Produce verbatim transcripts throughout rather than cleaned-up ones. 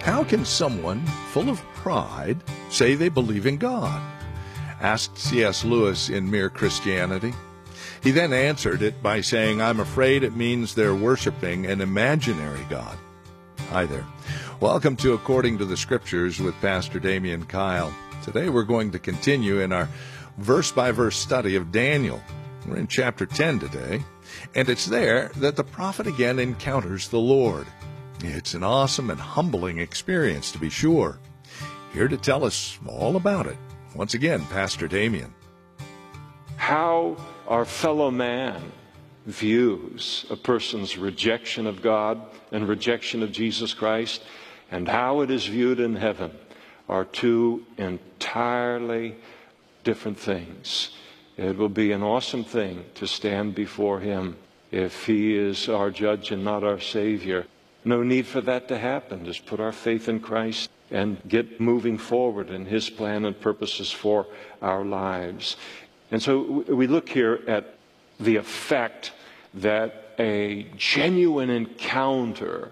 How can someone full of pride say they believe in God? Asked C S Lewis in Mere Christianity. He then answered it by saying, I'm afraid it means they're worshiping an imaginary God. Hi there. Welcome to According to the Scriptures with Pastor Damian Kyle. Today we're going to continue in our verse-by-verse study of Daniel. We're in chapter ten today, and it's there that the prophet again encounters the Lord. It's an awesome and humbling experience, to be sure. Here to tell us all about it, once again, Pastor Damian. How our fellow man views a person's rejection of God and rejection of Jesus Christ, and how it is viewed in heaven, are two entirely different things. It will be an awesome thing to stand before Him if He is our judge and not our Savior. No need for that to happen. Just put our faith in Christ and get moving forward in His plan and purposes for our lives. And so we look here at the effect that a genuine encounter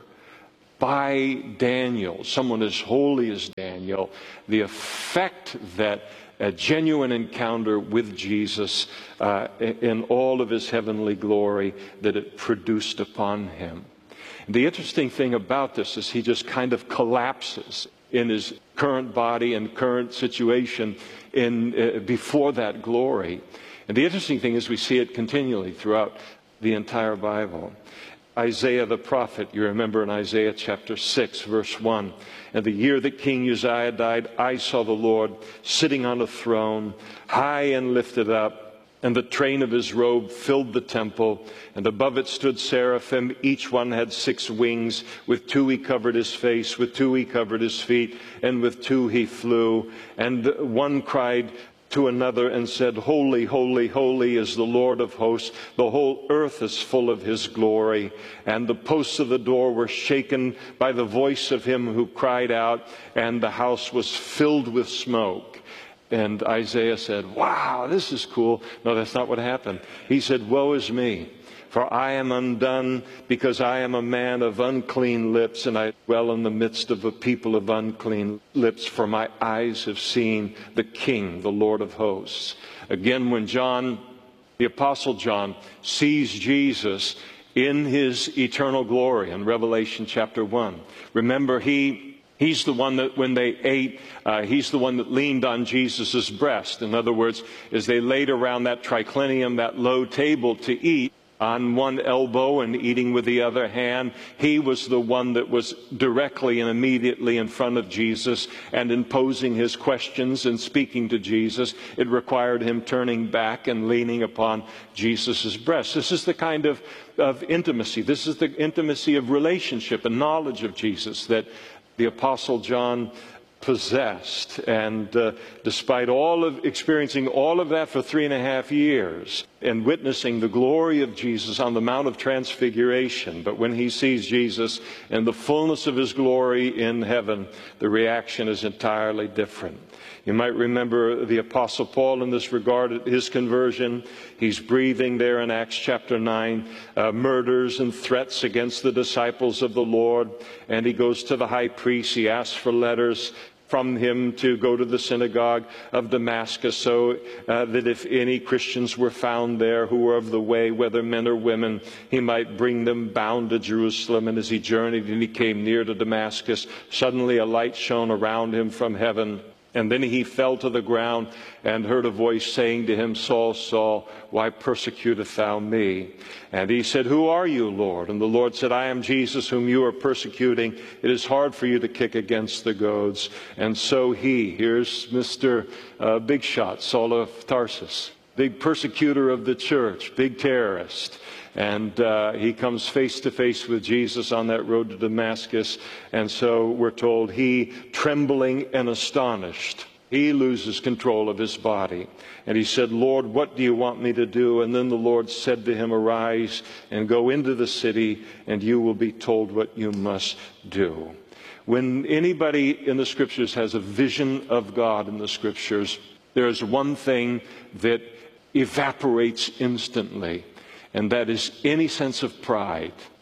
by Daniel, someone as holy as Daniel, the effect that a genuine encounter with Jesus uh, in all of His heavenly glory, that it produced upon him. The interesting thing about this is he just kind of collapses in his current body and current situation in uh, before that glory. And the interesting thing is we see it continually throughout the entire Bible. Isaiah the prophet, you remember in Isaiah chapter six, verse one, and the year that King Uzziah died, I saw the Lord sitting on a throne, high and lifted up, and the train of His robe filled the temple, and above it stood seraphim. Each one had six wings. With two He covered His face, with two He covered His feet, and with two He flew. And one cried to another and said, Holy, holy, holy is the Lord of hosts. The whole earth is full of His glory. And the posts of the door were shaken by the voice of Him who cried out, and the house was filled with smoke. And Isaiah said, wow, this is cool. No, that's not what happened. He said, woe is me, for I am undone, because I am a man of unclean lips, and I dwell in the midst of a people of unclean lips, for my eyes have seen the King, the Lord of hosts. Again, when John, the Apostle John, sees Jesus in His eternal glory in Revelation chapter one, remember he... He's the one that when they ate, uh, he's the one that leaned on Jesus' breast. In other words, as they laid around that triclinium, that low table to eat, on one elbow and eating with the other hand, he was the one that was directly and immediately in front of Jesus and imposing his questions and speaking to Jesus. It required him turning back and leaning upon Jesus' breast. This is the kind of, of intimacy. This is the intimacy of relationship and knowledge of Jesus that the Apostle John possessed. And uh, despite all of experiencing all of that for three and a half years and witnessing the glory of Jesus on the Mount of Transfiguration, but when he sees Jesus and the fullness of His glory in heaven, the reaction is entirely different. You might remember the Apostle Paul in this regard at his conversion. He's breathing there in Acts chapter nine, uh, murders and threats against the disciples of the Lord. And he goes to the high priest. He asks for letters from him to go to the synagogue of Damascus, so uh, that if any Christians were found there who were of the way, whether men or women, he might bring them bound to Jerusalem. And as he journeyed and he came near to Damascus, suddenly a light shone around him from heaven. And then he fell to the ground and heard a voice saying to him, Saul, Saul, why persecutest thou me? And he said, Who are you, Lord? And the Lord said, I am Jesus whom you are persecuting. It is hard for you to kick against the goads. And so he, here's Mister Uh, Big Shot, Saul of Tarsus, big persecutor of the church, big terrorist. And uh, he comes face to face with Jesus on that road to Damascus. And so we're told he, trembling and astonished, he loses control of his body. And he said, Lord, what do you want me to do? And then the Lord said to him, Arise and go into the city, and you will be told what you must do. When anybody in the Scriptures has a vision of God in the Scriptures, there is one thing that evaporates instantly. And that is any sense of pride,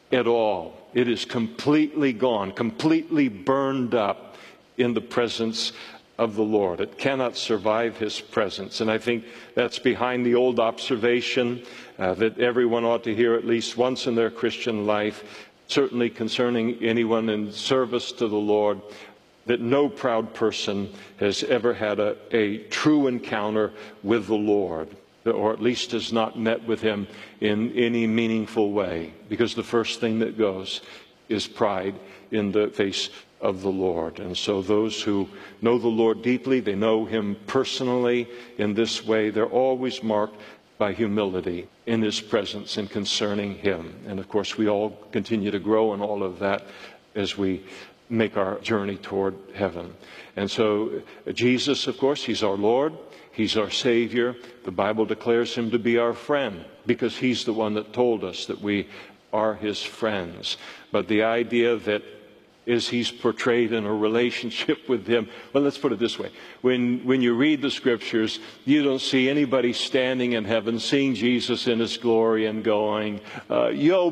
at all. It is completely gone, completely burned up in the presence of the Lord. It cannot survive his presence. And I think that's behind the old observation uh, that everyone ought to hear at least once in their Christian life, certainly concerning anyone in service to the Lord, that no proud person has ever had a, a true encounter with the Lord, or at least has not met with him in any meaningful way, because the first thing that goes is pride in the face of the Lord. And so those who know the Lord deeply, they know him personally in this way, they're always marked by humility in his presence and concerning him. And of course, we all continue to grow in all of that as we make our journey toward heaven. And so Jesus, of course, he's our Lord. He's our Savior. The Bible declares him to be our friend because he's the one that told us that we are his friends. But the idea that is he's portrayed in a relationship with him. Well, let's put it this way. When, when you read the scriptures, you don't see anybody standing in heaven, seeing Jesus in his glory and going, uh, yo,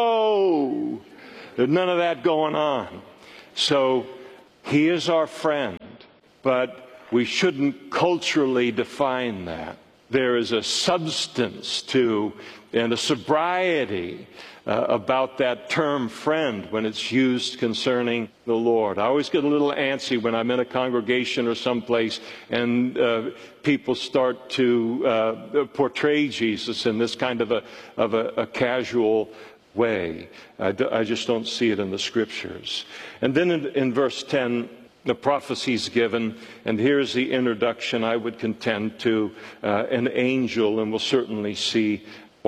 bro! There's none of that going on. So he is our friend, but we shouldn't culturally define that. There is a substance to and a sobriety uh, about that term friend when it's used concerning the Lord. I always get a little antsy when I'm in a congregation or someplace and uh, people start to uh, portray Jesus in this kind of a, of a, a casual way. I, d- I just don't see it in the scriptures. And then in, in verse ten, the prophecy's given, and here's the introduction, I would contend, to uh, an angel, and we'll certainly see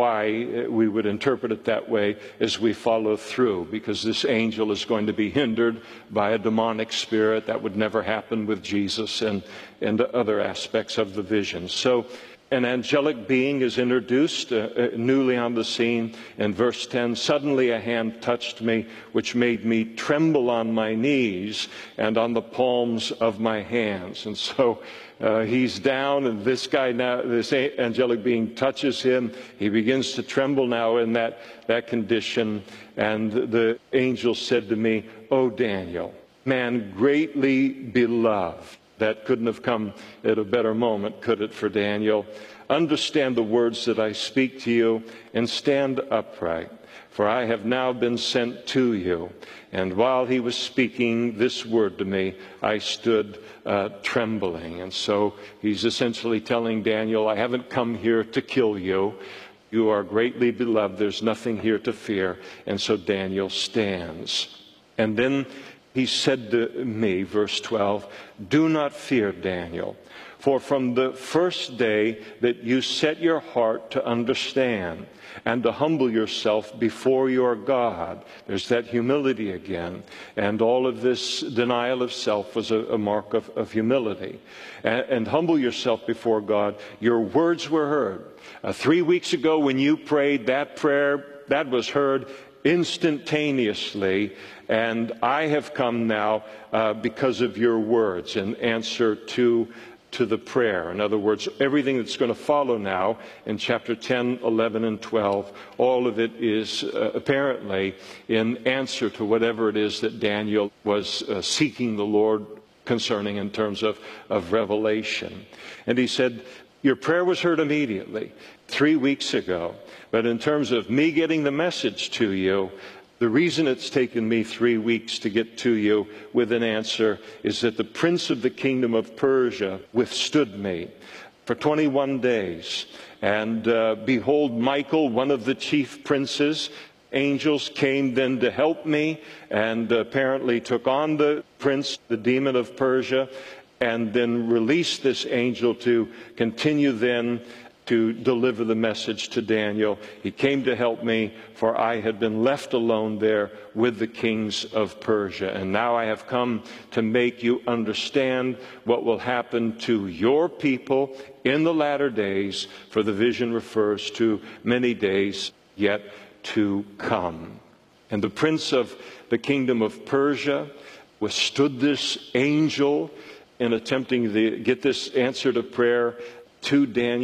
why we would interpret it that way as we follow through, because this angel is going to be hindered by a demonic spirit. That would never happen with Jesus and, and other aspects of the vision. So an angelic being is introduced, uh, uh, newly on the scene. In verse ten, suddenly a hand touched me, which made me tremble on my knees and on the palms of my hands. And so uh, he's down, and this guy now, this angelic being touches him. He begins to tremble now in that, that condition. And the angel said to me, "O Daniel, man greatly beloved." That couldn't have come at a better moment, could it, for Daniel? Understand the words that I speak to you and stand upright, for I have now been sent to you. And while he was speaking this word to me, I stood uh, trembling. And so he's essentially telling Daniel, I haven't come here to kill you. You are greatly beloved. There's nothing here to fear. And so Daniel stands. And then he said to me, verse twelve, do not fear, Daniel, for from the first day that you set your heart to understand and to humble yourself before your God, there's that humility again. And all of this denial of self was a, a mark of, of humility. And, and humble yourself before God. Your words were heard. Uh, three weeks ago when you prayed that prayer, that was heard instantaneously, and I have come now uh, because of your words in answer to to the prayer. In other words, everything that's going to follow now in chapter ten, eleven, and twelve, all of it is uh, apparently in answer to whatever it is that Daniel was uh, seeking the Lord concerning in terms of, of revelation. And he said, your prayer was heard immediately, three weeks ago. But in terms of me getting the message to you, the reason it's taken me three weeks to get to you with an answer is that the prince of the kingdom of Persia withstood me for twenty-one days. And uh, behold, Michael, one of the chief princes, angels, came then to help me and apparently took on the prince, the demon of Persia, and then released this angel to continue then to deliver the message to Daniel. He came to help me, for I had been left alone there with the kings of Persia. And now I have come to make you understand what will happen to your people in the latter days, for the vision refers to many days yet to come. And the prince of the kingdom of Persia withstood this angel in attempting to get this answer to prayer to Daniel.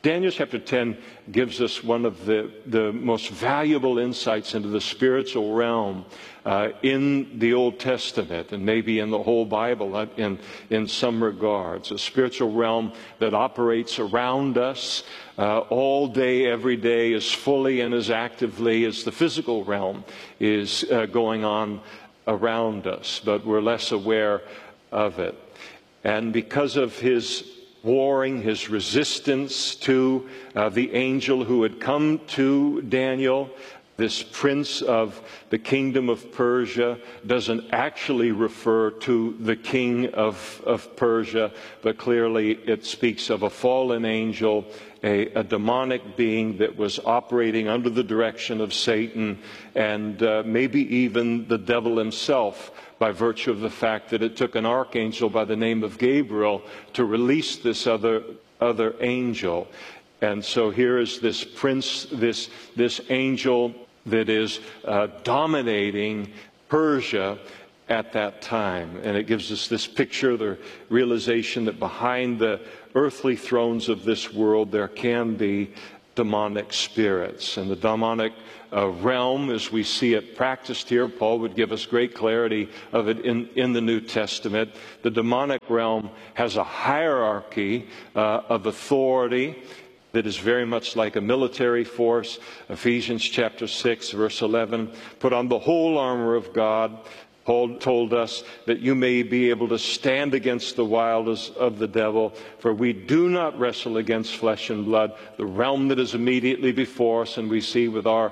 Daniel chapter ten gives us one of the, the most valuable insights into the spiritual realm uh, in the Old Testament, and maybe in the whole Bible in, in some regards. A spiritual realm that operates around us uh, all day, every day, as fully and as actively as the physical realm is uh, going on around us, but we're less aware of it. And because of his warring, his resistance to uh, the angel who had come to Daniel, this prince of the kingdom of Persia doesn't actually refer to the king of, of Persia, but clearly it speaks of a fallen angel, a, a demonic being that was operating under the direction of Satan, and uh, maybe even the devil himself, by virtue of the fact that it took an archangel by the name of Gabriel to release this other, other angel. And so here is this prince, this, this angel that is uh, dominating Persia at that time. And it gives us this picture, the realization that behind the earthly thrones of this world there can be demonic spirits. And the demonic uh, realm, as we see it practiced here, Paul would give us great clarity of it in, in the New Testament. The demonic realm has a hierarchy uh, of authority that is very much like a military force. Ephesians chapter six, verse eleven, put on the whole armor of God. Paul told us that you may be able to stand against the wiles of the devil, for we do not wrestle against flesh and blood, the realm that is immediately before us, and we see with our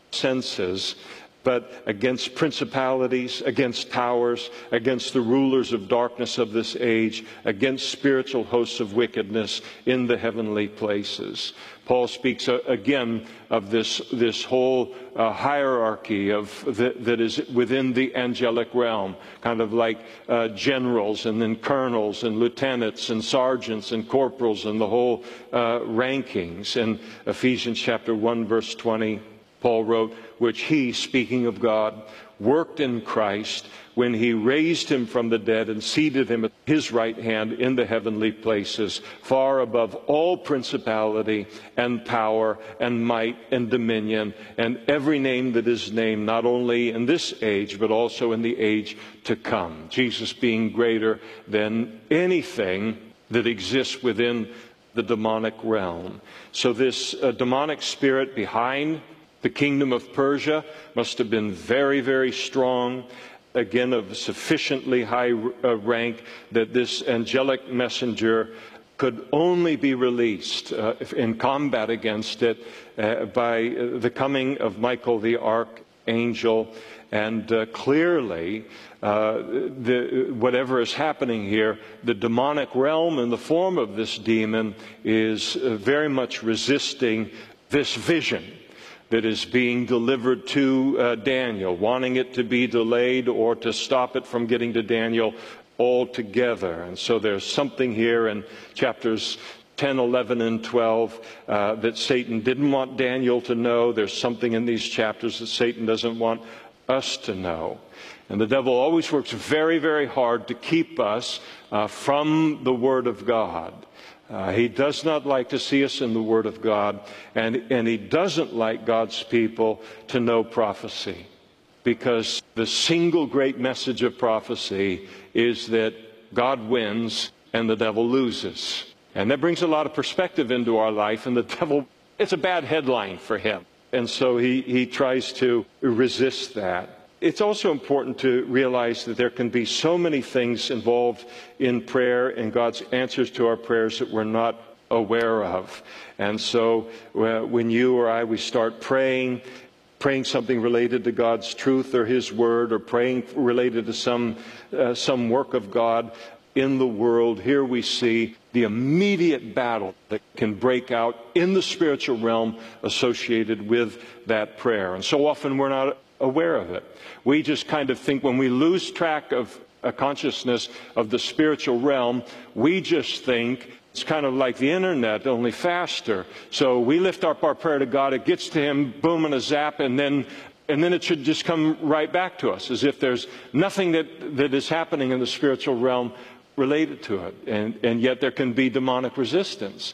senses, but against principalities, against powers, against the rulers of darkness of this age, against spiritual hosts of wickedness in the heavenly places. Paul speaks uh, again of this, this whole uh, hierarchy of the, that is within the angelic realm, kind of like uh, generals and then colonels and lieutenants and sergeants and corporals and the whole uh, rankings. In Ephesians chapter one, verse twenty, Paul wrote, which he, speaking of God, worked in Christ when he raised him from the dead and seated him at his right hand in the heavenly places, far above all principality and power and might and dominion and every name that is named, not only in this age, but also in the age to come. Jesus being greater than anything that exists within the demonic realm. So this uh, demonic spirit behind the kingdom of Persia must have been very, very strong, again of sufficiently high uh, rank that this angelic messenger could only be released uh, in combat against it uh, by uh, the coming of Michael the archangel. And uh, clearly, uh, the, whatever is happening here, the demonic realm in the form of this demon is uh, very much resisting this vision that is being delivered to uh, Daniel, wanting it to be delayed or to stop it from getting to Daniel altogether. And so there's something here in chapters ten, eleven, and twelve uh, that Satan didn't want Daniel to know. There's something in these chapters that Satan doesn't want us to know. And the devil always works very, very hard to keep us uh, from the Word of God. Uh, he does not like to see us in the Word of God, and, and he doesn't like God's people to know prophecy, because the single great message of prophecy is that God wins and the devil loses. And that brings a lot of perspective into our life, and the devil, it's a bad headline for him. And so he, he tries to resist that. It's also important to realize that there can be so many things involved in prayer and God's answers to our prayers that we're not aware of. And so uh, when you or I, we start praying, praying something related to God's truth or His Word, or praying related to some, uh, some work of God in the world, here we see the immediate battle that can break out in the spiritual realm associated with that prayer. And so often we're not aware of it. We just kind of think, when we lose track of a consciousness of the spiritual realm, we just think it's kind of like the internet, only faster. So we lift up our prayer to God, it gets to Him, boom, and a zap, and then and then it should just come right back to us, as if there's nothing that, that is happening in the spiritual realm related to it. And, and yet there can be demonic resistance.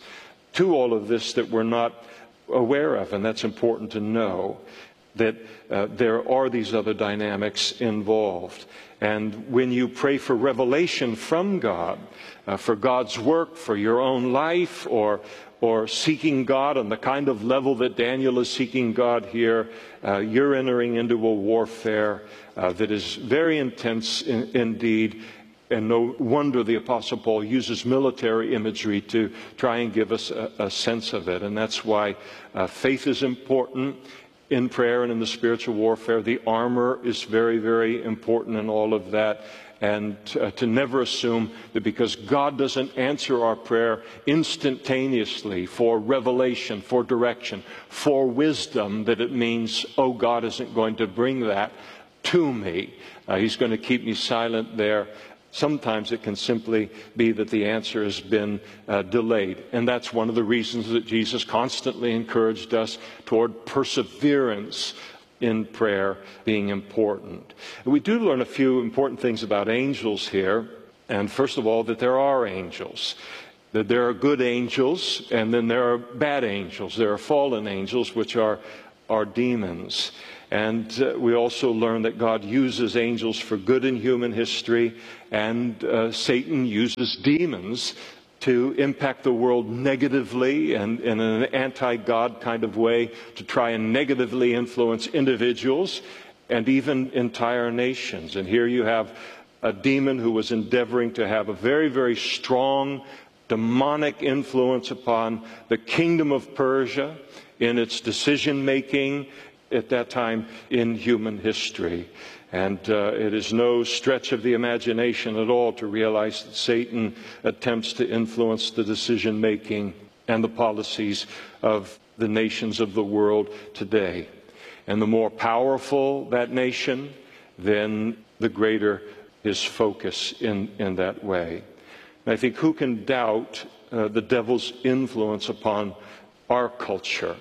to all of this that we're not aware of, and that's important to know, that uh, there are these other dynamics involved. And when you pray for revelation from God, uh, for God's work, for your own life, or or seeking God on the kind of level that Daniel is seeking God here, uh, you're entering into a warfare uh, that is very intense in, indeed. And no wonder the Apostle Paul uses military imagery to try and give us a, a sense of it. And that's why uh, faith is important in prayer and in the spiritual warfare. The armor is very, very important in all of that. And uh, to never assume that because God doesn't answer our prayer instantaneously for revelation, for direction, for wisdom, that it means, oh, God isn't going to bring that to me. Uh, he's going to keep me silent there. Sometimes it can simply be that the answer has been uh, delayed. And that's one of the reasons that Jesus constantly encouraged us toward perseverance in prayer being important. And we do learn a few important things about angels here. And first of all, that there are angels. That there are good angels, and then there are bad angels. There are fallen angels, which are, are demons. And uh, we also learn that God uses angels for good in human history, and uh, Satan uses demons to impact the world negatively and in an anti-God kind of way, to try and negatively influence individuals and even entire nations. And here you have a demon who was endeavoring to have a very, very strong demonic influence upon the kingdom of Persia in its decision-making at that time in human history. And uh, it is no stretch of the imagination at all to realize that Satan attempts to influence the decision-making and the policies of the nations of the world today. And the more powerful that nation, then the greater his focus in, in that way. And I think who can doubt uh, the devil's influence upon our culture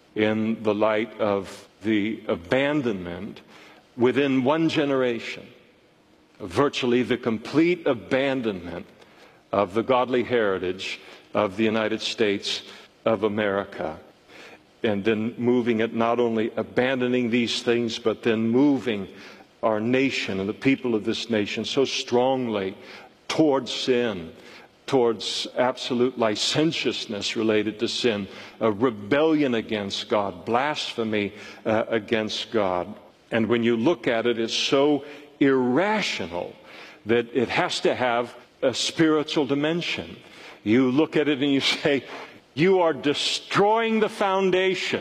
in the light of the abandonment within one generation, virtually the complete abandonment of the godly heritage of the United States of America. And then moving it, not only abandoning these things, but then moving our nation and the people of this nation so strongly towards sin, towards absolute licentiousness related to sin, a rebellion against God, blasphemy uh, against God. And when you look at it, it's so irrational that it has to have a spiritual dimension. You look at it and you say, you are destroying the foundation,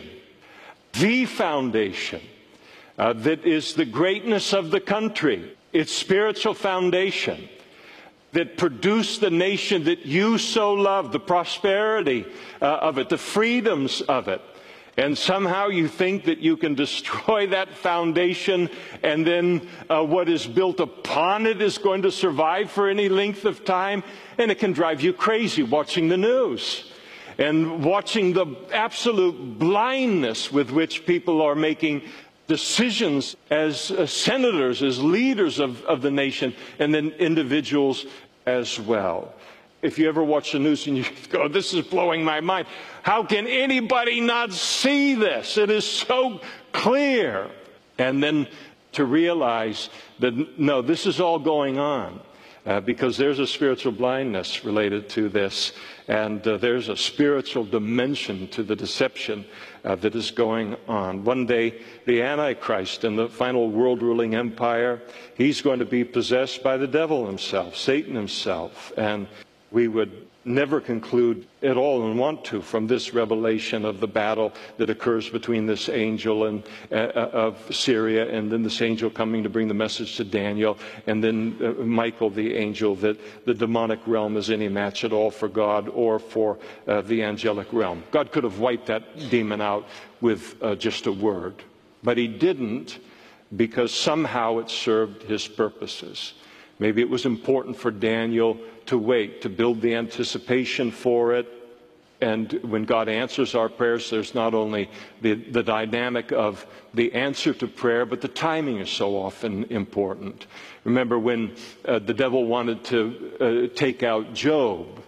the foundation uh, that is the greatness of the country, its spiritual foundation that produced the nation that you so love, the prosperity uh, of it, the freedoms of it. And somehow you think that you can destroy that foundation, and then uh, what is built upon it is going to survive for any length of time. And it can drive you crazy watching the news and watching the absolute blindness with which people are making decisions as uh, senators, as leaders of, of the nation, and then individuals as well. If you ever watch the news and you go, this is blowing my mind. How can anybody not see this? It is so clear. And then to realize that, no, this is all going on uh, because there's a spiritual blindness related to this. And uh, there's a spiritual dimension to the deception uh, that is going on. One day, the Antichrist in the final world-ruling empire, he's going to be possessed by the devil himself, Satan himself. And we would never conclude at all, and want to, from this revelation of the battle that occurs between this angel and uh, of Syria, and then this angel coming to bring the message to Daniel, and then uh, Michael, the angel, that the demonic realm is any match at all for God or for uh, the angelic realm. God could have wiped that demon out with uh, just a word, but he didn't, because somehow it served his purposes. Maybe it was important for Daniel to wait, to build the anticipation for it. And when God answers our prayers, there's not only the, the dynamic of the answer to prayer, but the timing is so often important. Remember when uh, the devil wanted to uh, take out Job,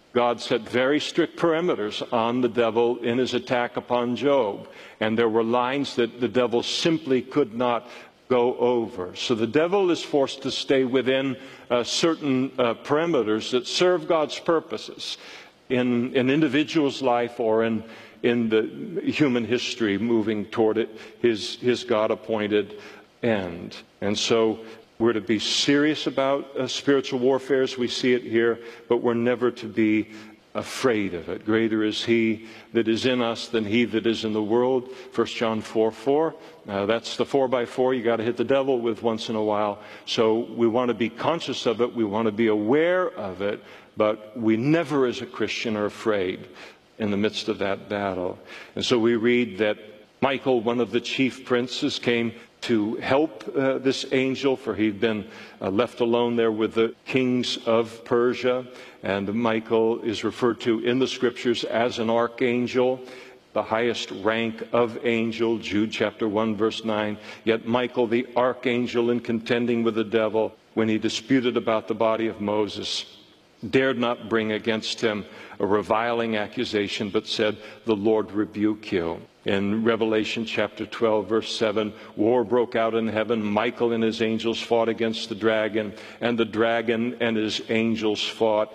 God set very strict parameters on the devil in his attack upon Job. And there were lines that the devil simply could not go over. So the devil is forced to stay within uh, certain uh, parameters that serve God's purposes in an individual's life or in, in the human history moving toward it, his, his God-appointed end. And so we're to be serious about uh, spiritual warfare as we see it here, but we're never to be afraid of it. Greater is he that is in us than he that is in the world. First John four four. Uh, that's the four by four you got to hit the devil with once in a while. So we want to be conscious of it. We want to be aware of it. But we never as a Christian are afraid in the midst of that battle. And so we read that Michael, one of the chief princes, came to help uh, this angel, for he'd been uh, left alone there with the kings of Persia. And Michael is referred to in the scriptures as an archangel, the highest rank of angel, Jude chapter one, verse nine. Yet Michael, the archangel, in contending with the devil, when he disputed about the body of Moses, dared not bring against him a reviling accusation, but said, "The Lord rebuke you." In Revelation chapter twelve, verse seven, war broke out in heaven. Michael and his angels fought against the dragon, and the dragon and his angels fought,